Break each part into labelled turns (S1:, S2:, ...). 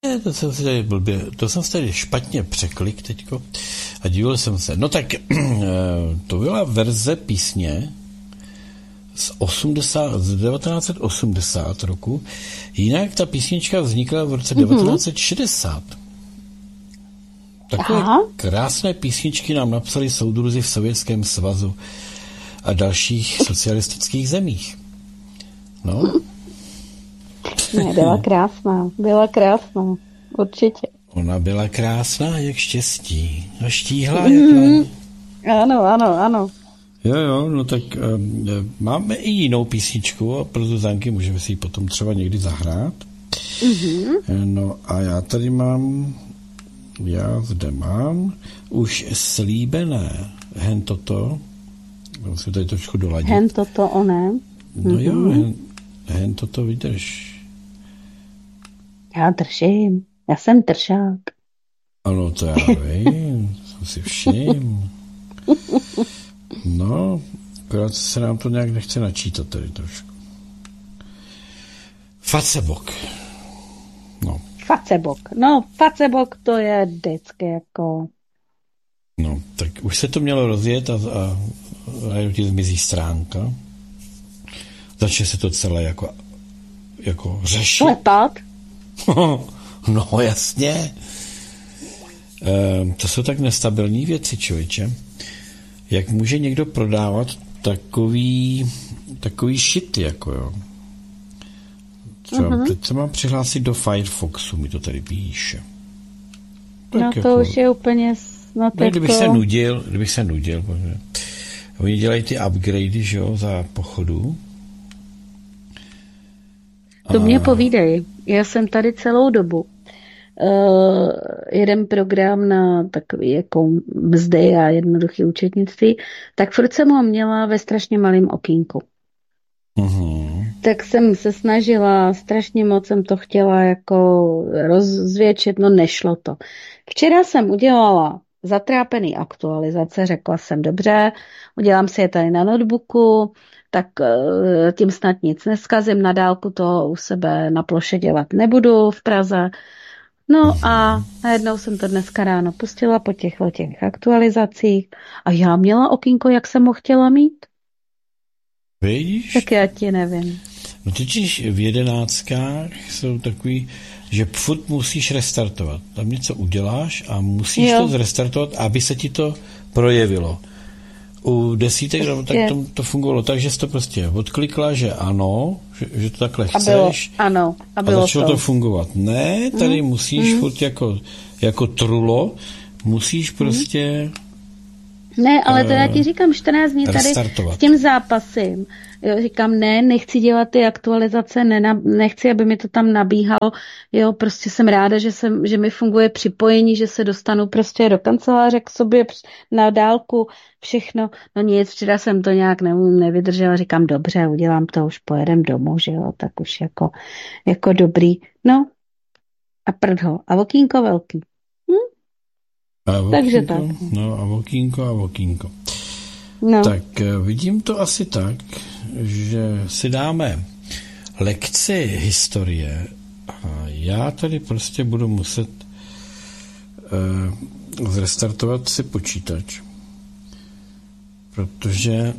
S1: To jsem se tady špatně překlik teďko a divil jsem se. No tak to byla verze písně z 1980 roku. Jinak ta písnička vznikla v roce 1960. Takové krásné písničky nám napsali soudruzi v Sovětském svazu a dalších socialistických zemích. No.
S2: Ne, byla krásná, určitě.
S1: Ona byla krásná jak štěstí a štíhlá jak laň.
S2: Ano.
S1: Jo, no tak máme i jinou písničku a pro Zuzanky můžeme si ji potom třeba někdy zahrát. No a já zde mám už slíbené Hentoto. Musím tady trošku doladit.
S2: Hentoto oné.
S1: No jo, Hentoto vydrž.
S2: Já držím. Já jsem držák.
S1: Ano, to já vím. Jsem si všim. No, akorát se nám to nějak nechce načítat tady trošku. Facebok. No. Facebok to je vždycky jako... No, tak už se to mělo rozjet a najednou ti zmizí stránka. Začne se to celé jako řešit.
S2: Lepat?
S1: No, jasně. To jsou tak nestabilní věci, člověče. Jak může někdo prodávat takový shit, jako jo. Třeba teď se mám přihlásit do Firefoxu, mi to tady píše.
S2: Tak no to jako, už je úplně snad
S1: no, kdybych se nudil, protože oni dělají ty upgradey, že jo, za pochodu.
S2: To mě povídej. Já jsem tady celou dobu. Jeden program na takový jako mzdy a jednoduché účetnictví, tak furt jsem ho měla ve strašně malém okýnku. Tak jsem se snažila, strašně moc jsem to chtěla jako rozvětšit, no nešlo to. Včera jsem udělala zatrápený aktualizace, řekla jsem dobře, udělám si je tady na notebooku, tak tím snad nic neskazím, na dálku to u sebe na ploše dělat nebudu v Praze. No a najednou jsem to dneska ráno pustila po těch aktualizacích a já měla okýnko, jak jsem ho chtěla mít.
S1: Víš?
S2: Tak já ti nevím.
S1: No totiž v 11 jsou takový, že furt musíš restartovat. Tam něco uděláš a musíš to zrestartovat, aby se ti to projevilo. U desítek tak to fungovalo tak, že jsi to prostě odklikla, že ano, že to takhle chceš.
S2: A
S1: začalo to fungovat. Ne, tady musíš furt jako trulo, musíš prostě
S2: ne, ale to já ti říkám 14 dní tady s tím zápasem. Jo, říkám, nechci dělat ty aktualizace, nechci, aby mi to tam nabíhalo. Jo, prostě jsem ráda, že mi funguje připojení, že se dostanu prostě do kanceláře k sobě na dálku, všechno. No nic, včera jsem to nějak nevydržela, říkám, dobře, udělám to, už pojedem domů, že jo, tak už jako dobrý. No, a prdho, a okýnko velký. Takže tak.
S1: No a okýnko. No. Tak vidím to asi tak, že si dáme lekci historie a já tady prostě budu muset zrestartovat si počítač, protože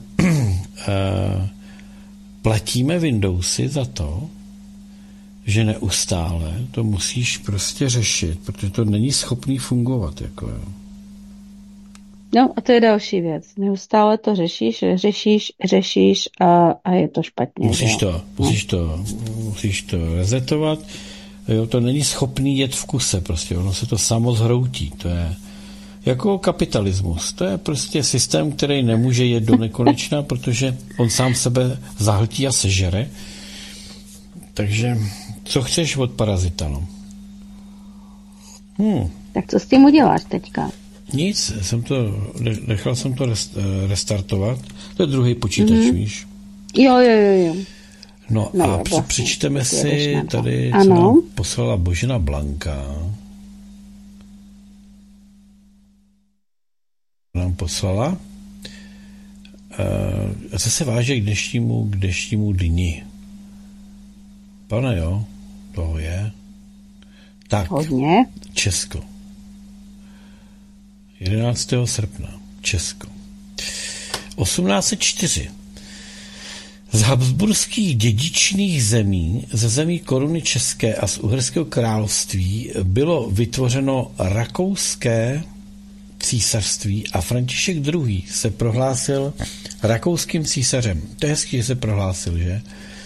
S1: platíme Windowsy za to, že neustále to musíš prostě řešit, protože to není schopný fungovat. Jako, jo.
S2: No a to je další věc. Neustále to řešíš a je to špatně.
S1: Musíš to rezetovat. Jo, to není schopný jet v kuse. Prostě ono se to samo zhroutí. To je jako kapitalismus. To je prostě systém, který nemůže jet do nekonečna, protože on sám sebe zahltí a sežere. Takže co chceš od parazita, no?
S2: Tak co s tím uděláš teďka?
S1: Nic, nechal jsem to restartovat. To je druhý počítač, víš?
S2: Jo.
S1: No a vlastně, přečteme si tady, co nám poslala Božena Blanka. Nám poslala. A co se váže k dnešnímu dni? Pane jo, toho je. Tak,
S2: hodně.
S1: Česko. 11. srpna. Česko. 1804. Z habsburských dědičných zemí, ze zemí koruny české a z Uherského království bylo vytvořeno rakouské císařství a František II. Se prohlásil rakouským císařem. To je hezký, že se prohlásil, že?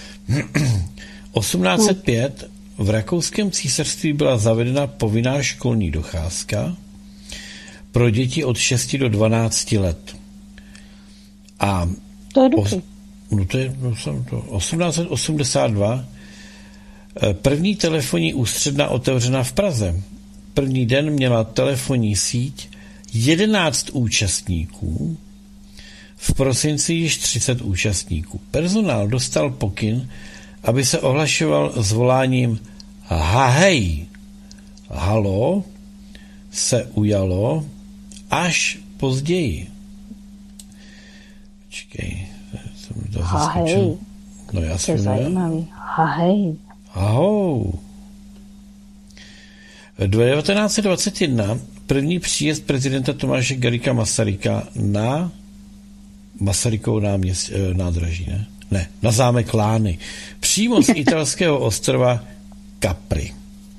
S1: 1805 v rakouském císařství byla zavedena povinná školní docházka pro děti od 6 do 12 let. A
S2: to je dobrý.
S1: 1882 první telefonní ústředna otevřena v Praze. První den měla telefonní síť 11 účastníků, v prosinci již 30 účastníků. Personál dostal pokyn, aby se ohlašoval s voláním hahej, halo, se ujalo až později. Počkej, jsem to zaskočil. No já
S2: to je zajímavý. Hahej.
S1: Ahou. 1921 první příjezd prezidenta Tomáše Garrigua Masaryka na Masarykovo nádraží, ne? Ne, na zámek Lány. Přímo z italského ostrova Capri.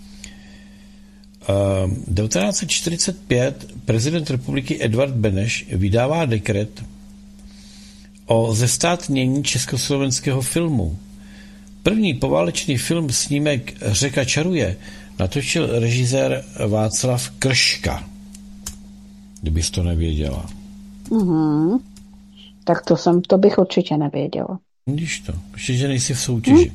S1: 1945 prezident republiky Edvard Beneš vydává dekret o zestátnění československého filmu. První poválečný film snímek Řeka čaruje natočil režisér Václav Krška. Kdybys to nevěděla.
S2: Mm-hmm. Tak to bych určitě nevěděla.
S1: Vidíš to, ještě, že nejsi v soutěži.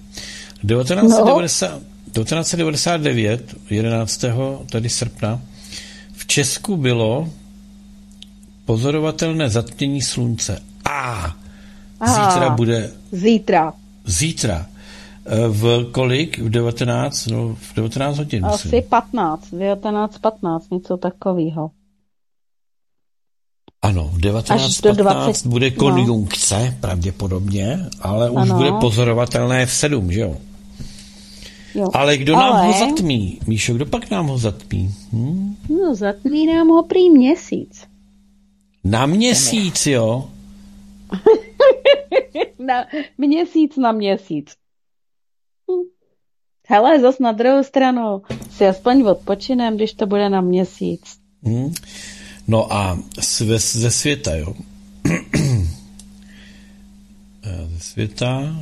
S1: 1999, 11. tady srpna, v Česku bylo pozorovatelné zatmění slunce. Zítra bude... Zítra. V kolik? V 19? No, v 19 hodin.
S2: Asi myslím. 19:15, něco takového.
S1: Ano, v 19:15 bude konjunkce, pravděpodobně, ale už bude pozorovatelné v 7, že jo? Ale kdo nám ho zatmí? Míšo, kdo pak nám ho zatmí?
S2: No, zatmí nám ho prý Měsíc.
S1: Na Měsíc, jo?
S2: Měsíc na Měsíc. Hele, zas na druhou stranu si aspoň odpočinem, když to bude na Měsíc.
S1: No a ze světa, jo? Ze světa...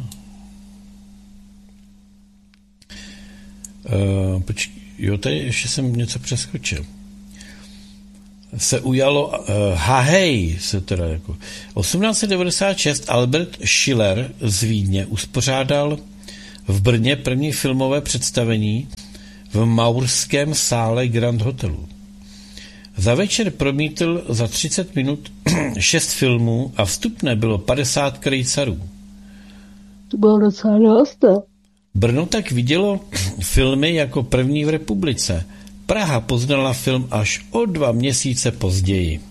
S1: jo, tady ještě jsem něco přeskočil. Se ujalo... hej, se teda jako... 1896 Albert Schiller z Vídně uspořádal v Brně první filmové představení v Maurském sále Grand Hotelu. Za večer promítl za 30 minut 6 filmů a vstupné bylo 50 krejcarů.
S2: To bylo docela dost.
S1: Brno tak vidělo filmy jako první v republice. Praha poznala film až o 2 měsíce později.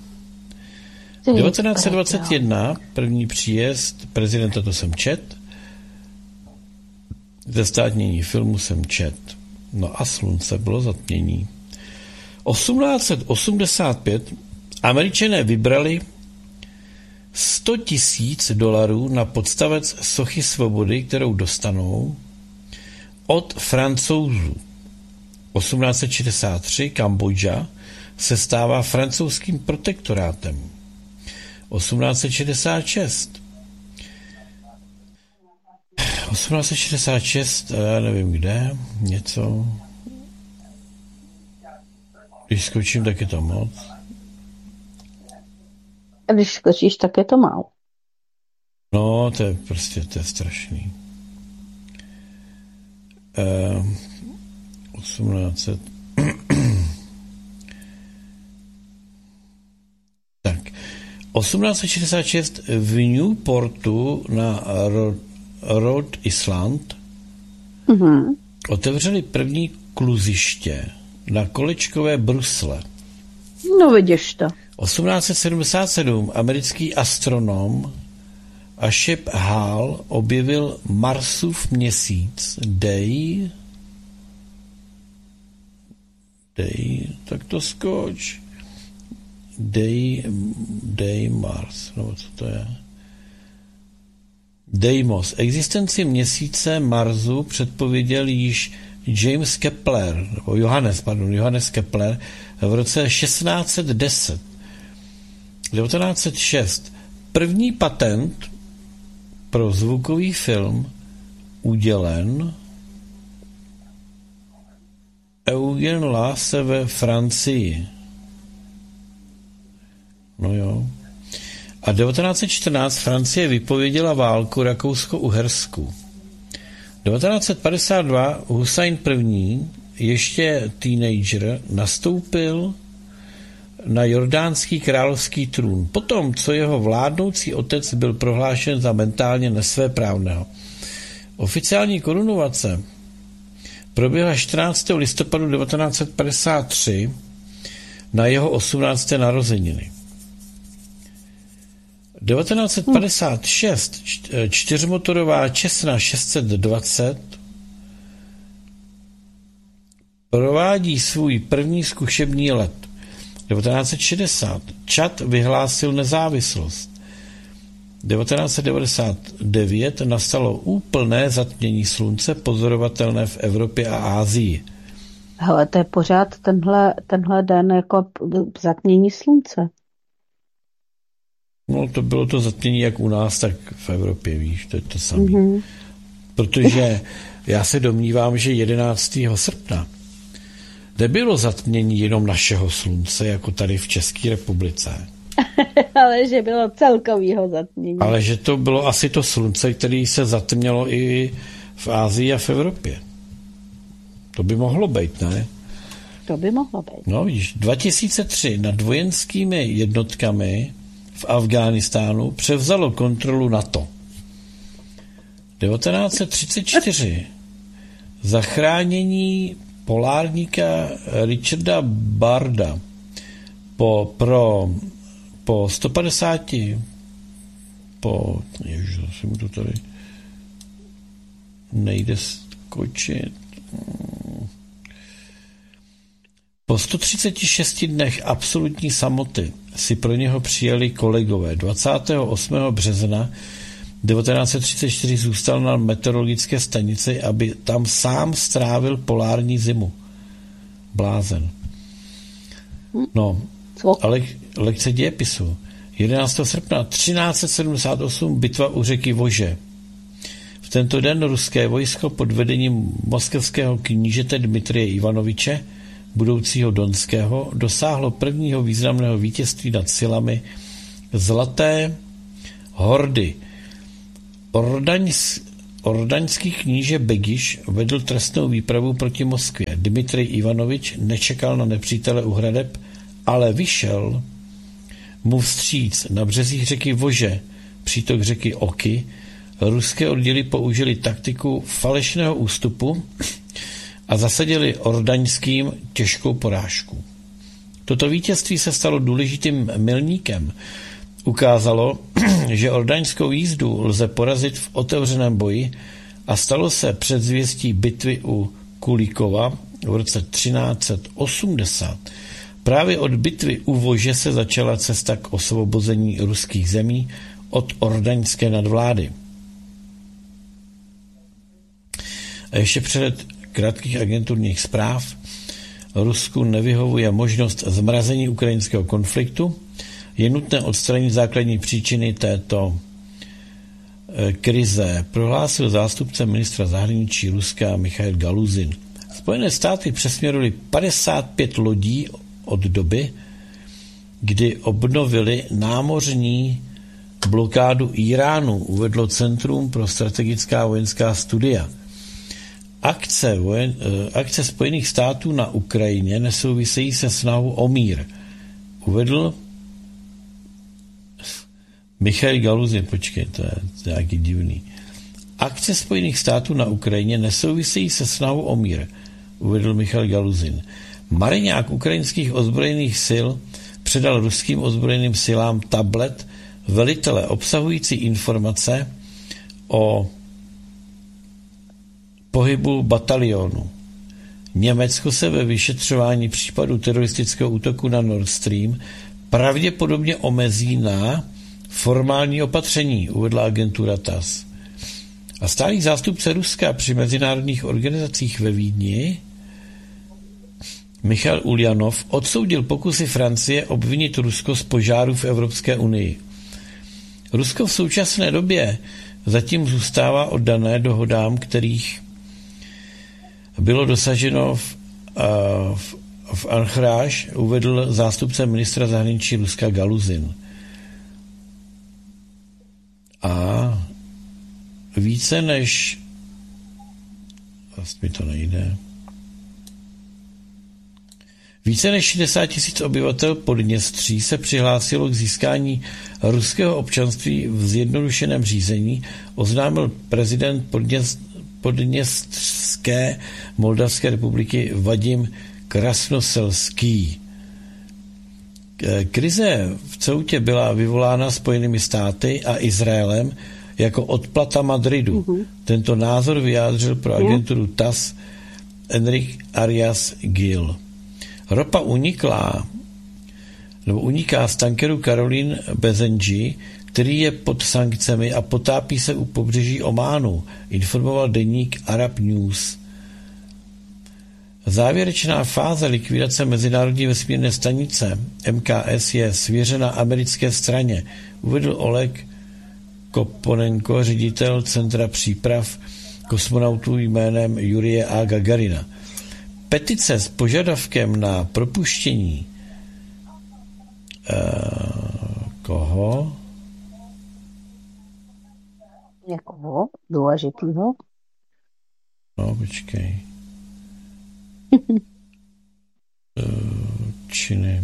S1: 1921 první příjezd prezidenta, to jsem čet. Zestátnění filmu jsem čet. No a slunce bylo zatmění. 1885 Američané vybrali $100,000 na podstavec sochy svobody, kterou dostanou od Francouzů. 1863 Kambodža se stává francouzským protektorátem. 1866 já nevím kde, něco. Když skočím, tak je to moc.
S2: A když skočíš, tak je to málo.
S1: No, to je strašný. 1800. Tak. 1866 v Newportu na Rhode Island otevřeli první kluziště na kolečkové brusle.
S2: No vidíš to.
S1: 1877 americký astronom Ashep Hall objevil Marsův měsíc Day Tak to skoč. Mars, no co to je? Deimos. Existenci měsíce Marsu předpověděl již Johannes Kepler v roce 1610. 1906. První patent pro zvukový film udělen Eugen Lasse ve Francii. No jo. A 1914 Francie vypověděla válku Rakousko-Uhersku. 1952 Husajn I., ještě teenager, nastoupil na jordánský královský trůn. Potom, co jeho vládnoucí otec byl prohlášen za mentálně nesvéprávného. Oficiální korunovace proběhla 14. listopadu 1953 na jeho 18. narozeniny. 1956 čtyřmotorová Cessna 620 provádí svůj první zkušební let. 1960 Čad vyhlásil nezávislost. 1999 nastalo úplné zatmění slunce pozorovatelné v Evropě a Asii.
S2: Hele, to je pořád tenhle den jako zatmění slunce.
S1: No, to bylo to zatmění jak u nás, tak v Evropě, víš, to je to samé. Mm-hmm. Protože já se domnívám, že 11. srpna nebylo zatmění jenom našeho slunce, jako tady v České republice.
S2: Ale že bylo celkovýho zatmění.
S1: Ale že to bylo asi to slunce, které se zatmělo i v Asii a v Evropě. To by mohlo být, ne?
S2: To by mohlo být.
S1: No, víš, 2003 nad vojenskými jednotkami v Afghánistánu převzalo kontrolu NATO. 1934 zachránění polárníka Richarda Barda po 150 ježiš, asi mu to tady nejde skočit. Po 136 dnech absolutní samoty si pro něho přijeli kolegové. 28. března 1934 zůstal na meteorologické stanici, aby tam sám strávil polární zimu. Blázen. No, ale lekce dějepisu. 11. srpna 1378 bitva u řeky Vože. V tento den ruské vojsko pod vedením moskevského knížete Dmitrije Ivanoviče, budoucího Donského, dosáhlo prvního významného vítězství nad silami Zlaté Hordy. Ordaňský kníže Begiš vedl trestnou výpravu proti Moskvě. Dmitrij Ivanovič nečekal na nepřítele u hradeb, ale vyšel mu vstříc na březích řeky Vože, přítok řeky Oky. Ruské oddíly použili taktiku falešného ústupu a zasadili ordaňským těžkou porážku. Toto vítězství se stalo důležitým milníkem. Ukázalo, že ordaňskou jízdu lze porazit v otevřeném boji a stalo se předzvěstí bitvy u Kulíkova v roce 1380. Právě od bitvy u Vože se začala cesta k osvobození ruských zemí od ordaňské nadvlády. A ještě před krátkých agenturních zpráv. Rusku nevyhovuje možnost zmrazení ukrajinského konfliktu. Je nutné odstranit základní příčiny této krize, prohlásil zástupce ministra zahraničí Ruska Michail Galuzin. Spojené státy přesměrovaly 55 lodí od doby, kdy obnovili námořní blokádu Iránu, uvedlo Centrum pro strategická vojenská studia. Akce Spojených států na Ukrajině nesouvisejí se snahou o mír, uvedl Michail Galuzin. Počkej, to je nějaký divný. Akce Spojených států na Ukrajině nesouvisejí se snahou o mír, uvedl Michail Galuzin. Mariňák ukrajinských ozbrojených sil předal ruským ozbrojeným silám tablet velitele obsahující informace o pohybu batalionu. Německo se ve vyšetřování případu teroristického útoku na Nord Stream pravděpodobně omezí na formální opatření, uvedla agentura TASS. A stálý zástupce Ruska při mezinárodních organizacích ve Vídni Michal Uljanov odsoudil pokusy Francie obvinit Rusko z požáru v Evropské unii. Rusko v současné době zatím zůstává oddané dohodám, kterých bylo dosaženo v Anchráž, uvedl zástupce ministra zahraničí Ruska Galuzin. A více než vlastně to nejde. Více než 60 000 obyvatel Podněstří se přihlásilo k získání ruského občanství v zjednodušeném řízení, oznámil prezident Podněstřské Moldavské republiky Vadim Krasnoselský. Krize v Ceutě byla vyvolána Spojenými státy a Izraelem jako odplata Madridu. Tento názor vyjádřil pro agenturu TASS Enrique Arias Gil. Ropa uniká z tankeru Caroline Bezenji, který je pod sankcemi a potápí se u pobřeží Ománu, informoval deník Arab News. Závěrečná fáze likvidace Mezinárodní vesmírné stanice MKS je svěřena americké straně, uvedl Oleg Koponenko, ředitel Centra příprav kosmonautů jménem Jurije A. Gagarina. Petice s požadavkem na propuštění koho?
S2: Někoho důležitýho?
S1: No, počkej. Činy.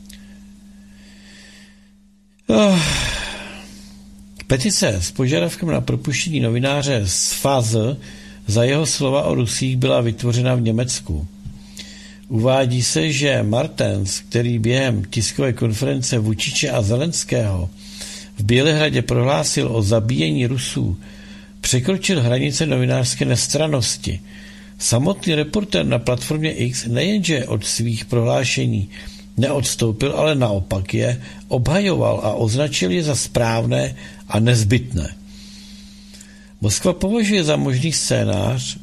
S1: Petice s požadavkem na propuštění novináře z Fáze za jeho slova o Rusích byla vytvořena v Německu. Uvádí se, že Martens, který během tiskové konference Vučiče a Zelenského v Bělehradě prohlásil o zabíjení Rusů, překročil hranice novinářské nestrannosti. Samotný reportér na platformě X nejenže od svých prohlášení neodstoupil, ale naopak je obhajoval a označil je za správné a nezbytné. Moskva považuje za možný scénář,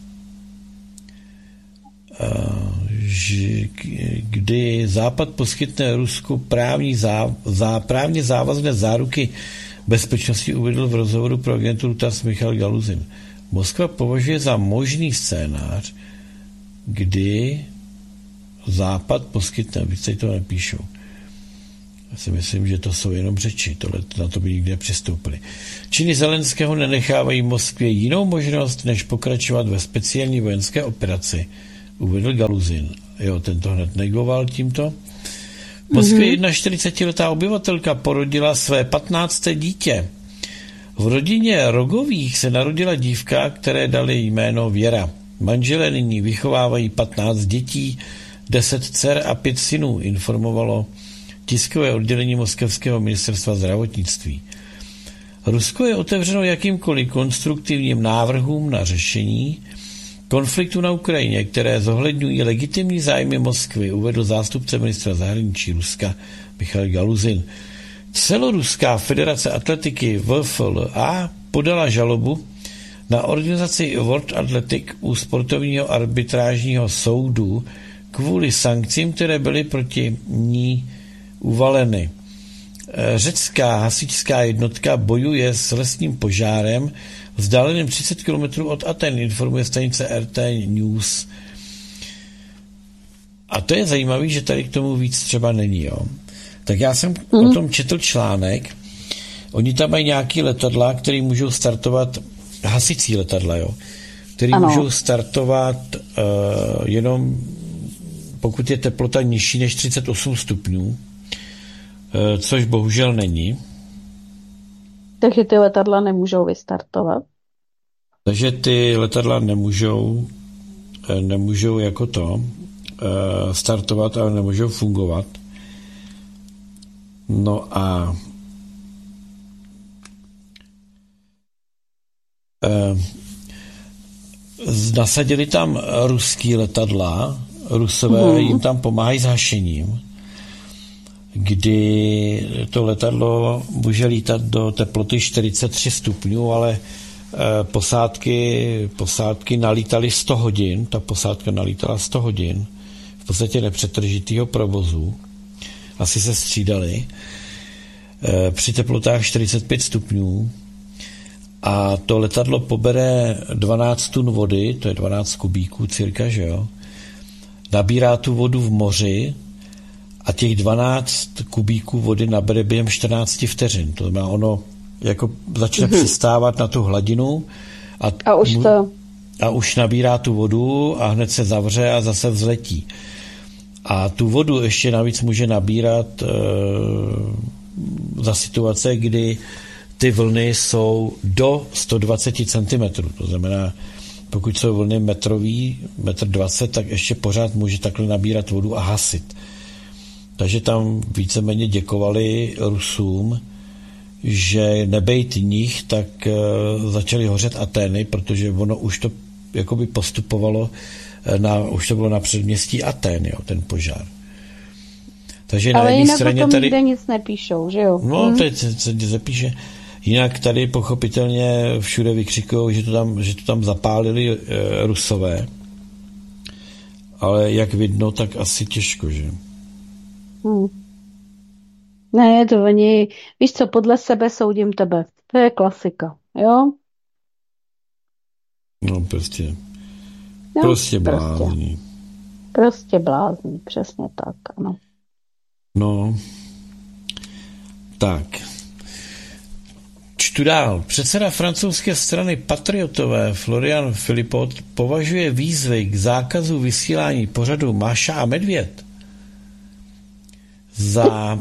S1: kdy Západ poskytne Rusku právně závazné záruky bezpečnosti, uvedl v rozhovoru pro agenturu TASS Michal Galuzin. Moskva považuje za možný scénář, kdy Západ poskytne, víc se to nepíšou. Já si myslím, že to jsou jenom řeči, na to by nikdy nepřistoupili. Činy Zelenského nenechávají Moskvě jinou možnost, než pokračovat ve speciální vojenské operaci, uvedl Galuzin. Jo, tento hned negoval tímto. V Moskvě 41letá obyvatelka porodila své 15. dítě. V rodině Rogových se narodila dívka, které dali jméno Věra. Manželé nyní vychovávají 15 dětí, 10 dcer a 5 synů, informovalo tiskové oddělení moskevského ministerstva zdravotnictví. Rusko je otevřeno jakýmkoliv konstruktivním návrhům na řešení konfliktu na Ukrajině, které zohledňují legitimní zájmy Moskvy, uvedl zástupce ministra zahraničí Ruska Michal Galuzin. Celoruská federace atletiky VFLA podala žalobu na organizaci World Athletic u sportovního arbitrážního soudu kvůli sankcím, které byly proti ní uvaleny. Řecká hasičská jednotka bojuje s lesním požárem vzdáleným 30 km od Aten, informuje stanice RT News. A to je zajímavé, že tady k tomu víc třeba není. Jo? Tak já jsem o tom četl článek. Oni tam mají nějaký letadla, které můžou startovat, hasicí letadla, jo? Které můžou startovat jenom pokud je teplota nižší než 38 stupňů, což bohužel není.
S2: Takže ty letadla nemůžou vystartovat?
S1: Takže ty letadla nemůžou jako to startovat, ale nemůžou fungovat. No a nasadili tam ruský letadla, Rusové jim tam pomáhají s hašením, kdy to letadlo může lítat do teploty 43 stupňů, ale posádky nalítaly 100 hodin, ta posádka nalítala 100 hodin, v podstatě nepřetržitýho provozu, asi se střídali, při teplotách 45 stupňů a to letadlo pobere 12 tun vody, to je 12 kubíků cirka, že jo, nabírá tu vodu v moři a těch 12 kubíků vody nabere během 14 vteřin. To znamená, ono jako začne přistávat na tu hladinu a už nabírá tu vodu a hned se zavře a zase vzletí. A tu vodu ještě navíc může nabírat za situace, kdy ty vlny jsou do 120 cm. To znamená, pokud jsou vlny metrový, 1,20 m, tak ještě pořád může takhle nabírat vodu a hasit. Takže tam víceméně děkovali Rusům, že nebejt nich, tak začaly hořet Atény, protože ono už to jakoby postupovalo, už to bylo na předměstí Atén, jo, ten požár. Takže
S2: ale na jinak straně o tom tady nikde nic nepíšou, že jo?
S1: No, teď se zapíše. Jinak tady pochopitelně všude vykřikují, že to tam zapálili Rusové. Ale jak vidno, tak asi těžko, že?
S2: Ne, to oni, víš co, podle sebe soudím tebe. To je klasika, jo?
S1: No, prostě. Prostě blázní.
S2: Prostě blázní, přesně tak, ano.
S1: No, tak. Čtu dál. Předseda francouzské strany Patriotové Florian Philippot považuje výzvy k zákazu vysílání pořadu Máša a Medvěd za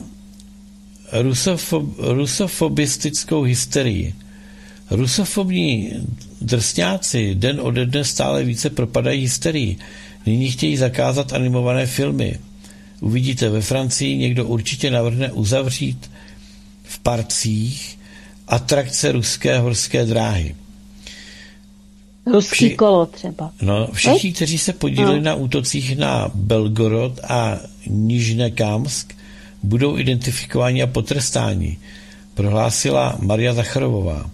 S1: rusofobistickou hysterii. Rusofobní drsňáci den ode dne stále více propadají hysterii. Nyní chtějí zakázat animované filmy. Uvidíte, ve Francii někdo určitě navrhne uzavřít v parcích atrakce ruské horské dráhy.
S2: Ruský kolo třeba.
S1: No, všichni, kteří se podíleli na útocích na Belgorod a Nižnekamsk, budou identifikováni a potrestáni, prohlásila Maria Zacharovová.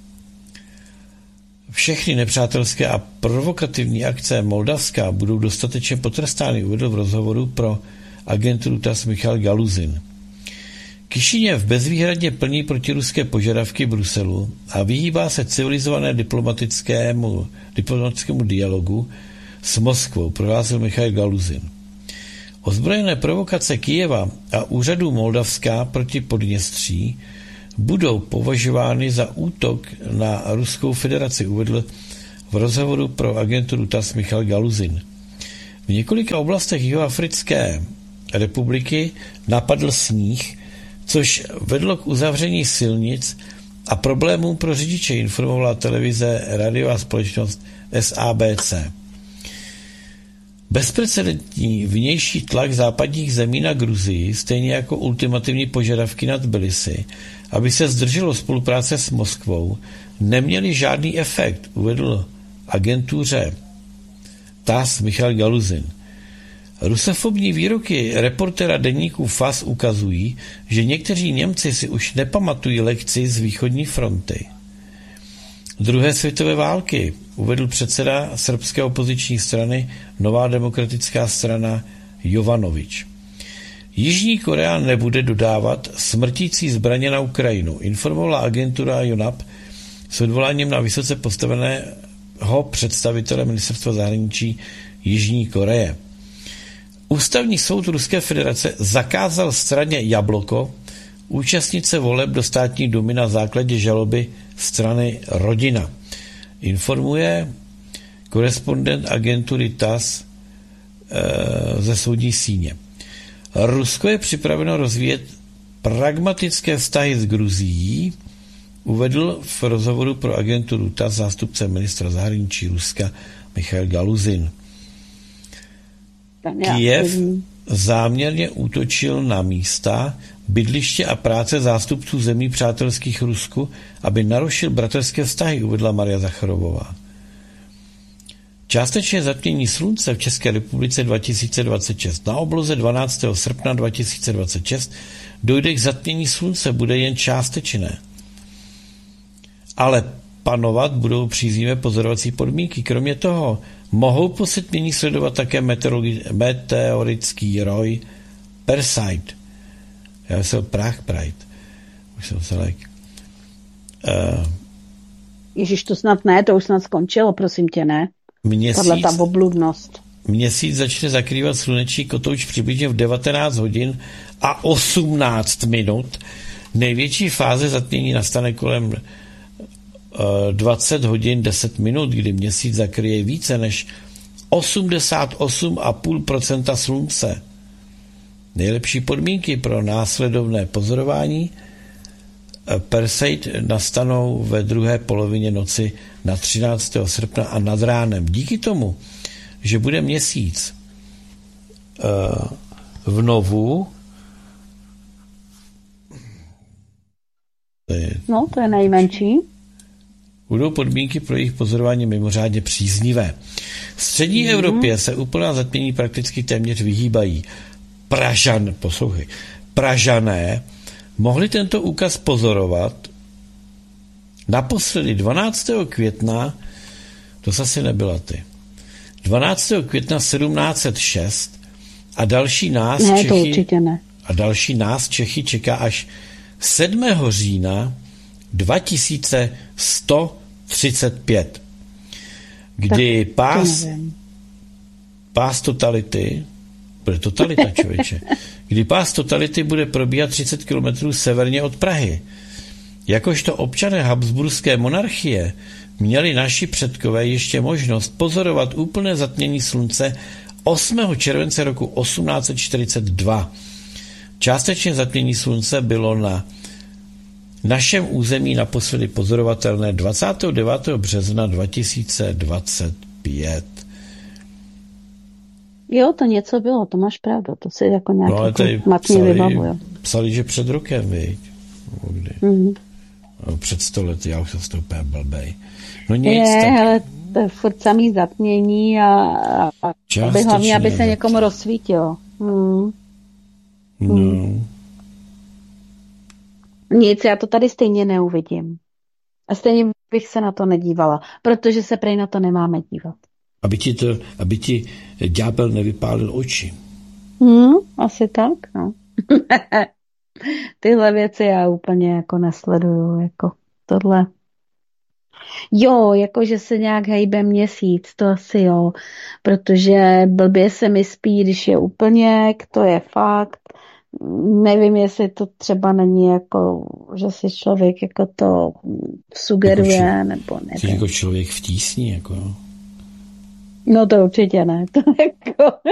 S1: Všechny nepřátelské a provokativní akce Moldavska budou dostatečně potrestány, uvedl v rozhovoru pro agenturu TASS Michal Galuzin. Kišiněv bezvýhradně plní protiruské požadavky Bruselu a vyhýbá se civilizované diplomatickému dialogu s Moskvou, prohlásil Michal Galuzin. Ozbrojené provokace Kyjeva a úřadů Moldavska proti Podněstří budou považovány za útok na Ruskou federaci, uvedl v rozhovoru pro agenturu TASS Michal Galuzin. V několika oblastech Jihoafrické republiky napadl sníh, což vedlo k uzavření silnic a problémům pro řidiče, informovala televize, rádiová společnost SABC. Bezprecedentní vnější tlak západních zemí na Gruzii, stejně jako ultimativní požadavky na Tbilisi, aby se zdrželo spolupráce s Moskvou, neměly žádný efekt, uvedl agentuře TASS Michal Galuzin. Rusofobní výroky reportéra deníku FAS ukazují, že někteří Němci si už nepamatují lekci z východní fronty druhé světové války, uvedl předseda srbské opoziční strany Nová demokratická strana Jovanovič. Jižní Korea nebude dodávat smrtící zbraně na Ukrajinu, informovala agentura JONAP s odvoláním na vysoce postaveného představitele ministerstva zahraničí Jižní Koreje. Ústavní soud Ruské federace zakázal straně Jabloko účastnit se voleb do státní dumy na základě žaloby strany Rodina. Informuje korespondent agentury TASS ze soudní síně. Rusko je připraveno rozvíjet pragmatické vztahy s Gruzií, uvedl v rozhovoru pro agenturu TASS zástupce ministra zahraničí Ruska Michal Galuzin. Kyjev záměrně útočil na místa, bydliště a práce zástupců zemí přátelských Rusku, aby narušil bratrské vztahy, uvedla Maria Zacharovová. Částečné zatmění slunce v České republice 2026. Na obloze 12. srpna 2026 dojde k zatmění slunce, bude jen částečné. Ale panovat budou příznivé pozorovací podmínky. Kromě toho mohou po setmění sledovat také meteorický roj Perseid. Já jsem Pride. Už jsem se
S2: Ježiš, to snad ne, to už snad skončilo, prosím tě, ne? Tahle ta obludnost.
S1: Měsíc začne zakrývat sluneční kotouč přibližně v 19 hodin a 18 minut. Největší fáze zatmění nastane kolem 20 hodin 10 minut, kdy měsíc zakryje více než 88,5% slunce. Nejlepší podmínky pro následovné pozorování Perseid nastanou ve druhé polovině noci na 13. srpna a nad ránem. Díky tomu, že bude měsíc v novu,
S2: to je nejmenší,
S1: budou podmínky pro jejich pozorování mimořádně příznivé. V střední Evropě se úplná zatmění prakticky téměř vyhýbají. Pražané mohli tento úkaz pozorovat naposledy 12. května, to zase nebyla ty, 12. května 1706 a další nás Čechy čeká až 7. října 2135, kdy pás totality, bude totalita, člověče, kdy pás totality bude probíhat 30 km severně od Prahy. Jakožto občané Habsburské monarchie měli naši předkové ještě možnost pozorovat úplné zatmění slunce 8. července roku 1842. Částečně zatmění slunce bylo na našem území naposledy pozorovatelné 29. března 2025.
S2: Jo, to něco bylo, to máš pravdu, to si jako nějak matně vybavuju.
S1: Psali, že před rokem, viď? Před 100 lety, já už jsem z toho úplně blbej. No nic,
S2: ale to je furt samý zatmění a hlavně, aby se někomu rozsvítilo. Nic, já to tady stejně neuvidím. A stejně bych se na to nedívala, protože se prej na to nemáme dívat.
S1: Aby ti ďábel nevypálil oči.
S2: Asi tak, no. Tyhle věci já úplně jako nesleduju, jako tohle. Jo, jako že se nějak hejbe měsíc, to asi jo, protože blbě se mi spí, když je úplně, to je fakt. Nevím, jestli to třeba není jako, že si člověk jako to sugeruje, nebo nevím.
S1: Jako člověk v tísni, jako.
S2: No to určitě ne, to jako